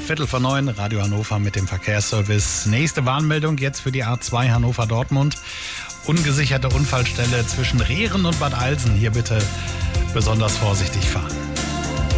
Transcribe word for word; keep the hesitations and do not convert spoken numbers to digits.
Viertel vor neun, Radio Hannover mit dem Verkehrsservice. Nächste Warnmeldung jetzt für die A zwei Hannover-Dortmund. Ungesicherte Unfallstelle zwischen Rehren und Bad Alsen. Hier bitte besonders vorsichtig fahren.